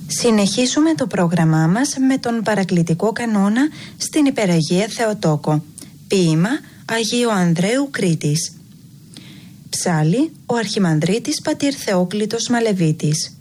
Συνεχίσουμε το πρόγραμμά μας με τον παρακλητικό κανόνα στην Υπεραγία Θεοτόκο. Ποίημα Αγίου Ανδρέου Κρήτης. Ψάλλει ο Αρχιμανδρίτης Πατήρ Θεόκλητος Μαλεβίτης.